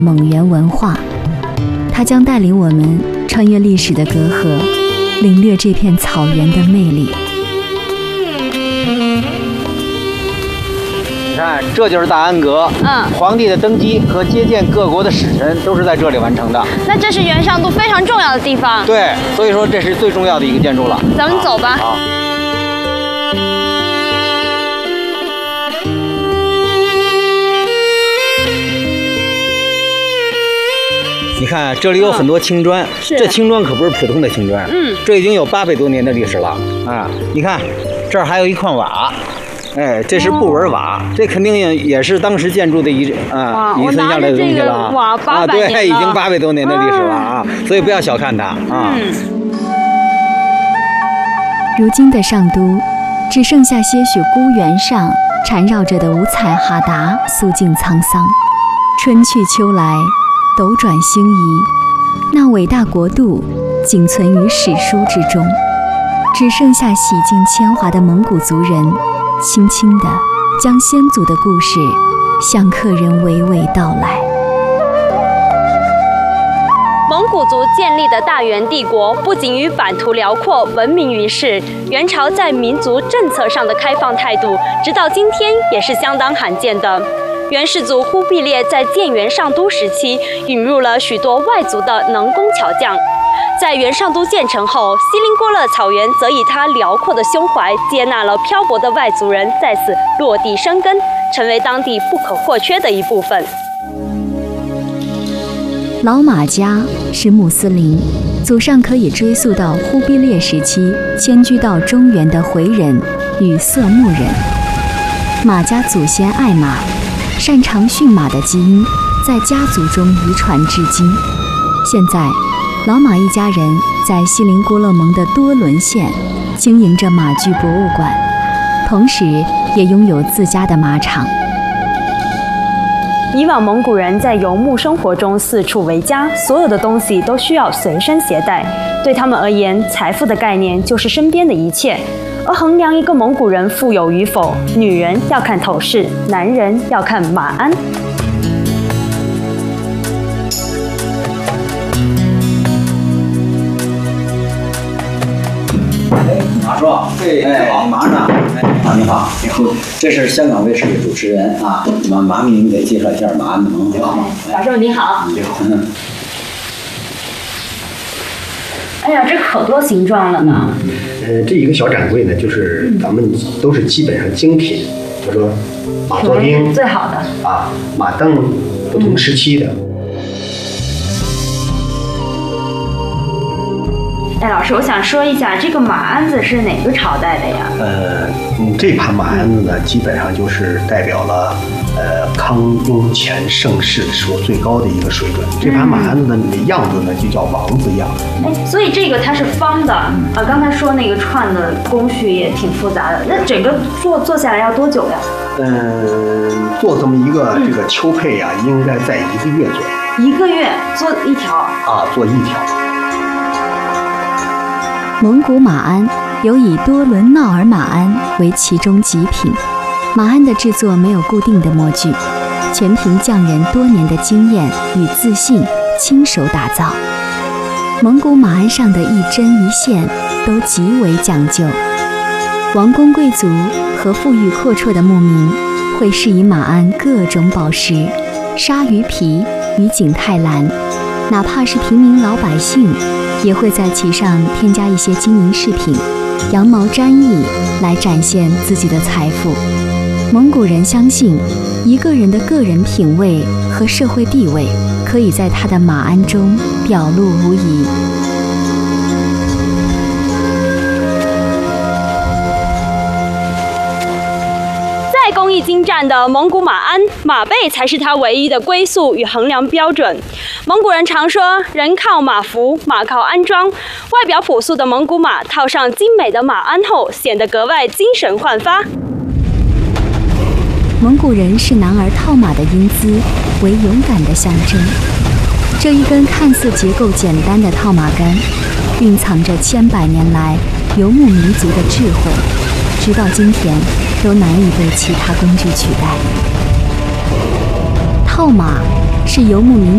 蒙元文化，它将带领我们穿越历史的隔阂，领略这片草原的魅力。 你看，这就是大安阁。皇帝的登基和接见各国的使臣都是在这里完成的。 那这是元上都非常重要的地方。 对，所以说这是最重要的一个建筑了。 咱们走吧。 好。你看，这里有很多青砖，这青砖可不是普通的青砖，这已经有800多年的历史了啊！你看，这儿还有一块瓦，哎，这是布纹瓦，这肯定也是当时建筑的遗存下来的东西了啊！对，已经800多年的历史了啊！所以不要小看它啊！ 如今的上都，只剩下些许孤原上缠绕着的五彩哈达，肃静沧桑。春去秋来，斗转星移，那伟大国度仅存于史书之中，只剩下洗尽铅华的蒙古族人，轻轻地将先祖的故事向客人娓娓道来。 蒙古族建立的大元帝国不仅于版图辽阔闻名于世，元朝在民族政策上的开放态度，直到今天也是相当罕见的。元世祖忽必烈在建元上都时期，引入了许多外族的能工巧匠。在元上都建成后，锡林郭勒草原则以他辽阔的胸怀，接纳了漂泊的外族人在此落地生根，成为当地不可或缺的一部分。 老马家是穆斯林，祖上可以追溯到忽必烈时期迁居到中原的回人与色目人。马家祖先爱马，擅长驯马的基因在家族中遗传至今。现在，老马一家人在锡林郭勒盟的多伦县经营着马具博物馆，同时也拥有自家的马场。 以往蒙古人在游牧生活中四处为家，所有的东西都需要随身携带。对他们而言，财富的概念就是身边的一切。而衡量一个蒙古人富有与否，女人要看头饰，男人要看马鞍。 马叔，马呢？你好，你好，这是香港卫视的主持人啊，马明给介绍一下马鞍盟。 马叔你好。 你好。 哎呀，这可多形状了呢。 这一个小展柜呢，就是咱们都是基本上精品，比如说马座钉最好的啊，马镫不同时期的。 哎，老师，我想说一下，这个马鞍子是哪个朝代的呀？ 这盘马鞍子呢，基本上就是代表了康雍乾盛世时候最高的一个水准。这盘马鞍子的样子呢，就叫王字样。 哎，所以这个它是方的啊。刚才说那个串的工序也挺复杂的，那整个做下来要多久呀？ 做这么一个这个秋配呀，应该在1个月左右。 1个月做一条啊，做一条。 蒙古马鞍有以多伦闹尔马鞍为其中极品。马鞍的制作没有固定的模具，全凭匠人多年的经验与自信亲手打造。蒙古马鞍上的一针一线都极为讲究。王公贵族和富裕阔绰的牧民会饰以马鞍各种宝石、鲨鱼皮与景泰蓝，哪怕是平民老百姓也会在其上添加一些金银饰品、羊毛毡翼来展现自己的财富。蒙古人相信，一个人的个人品味和社会地位可以在他的马鞍中表露无遗。 再工艺精湛的蒙古马鞍，马背才是它唯一的归宿与衡量标准。蒙古人常说，人靠马服，马靠鞍装。外表朴素的蒙古马套上精美的马鞍后，显得格外精神焕发。 蒙古人视男儿套马的英姿为勇敢的象征。这一根看似结构简单的套马杆，蕴藏着千百年来游牧民族的智慧，直到今天都难以被其他工具取代。套马是游牧民